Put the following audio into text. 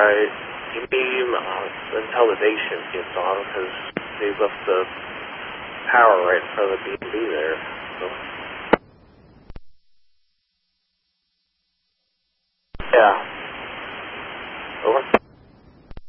game until the day shift gets on, because they left the power right in front of the B&B there. So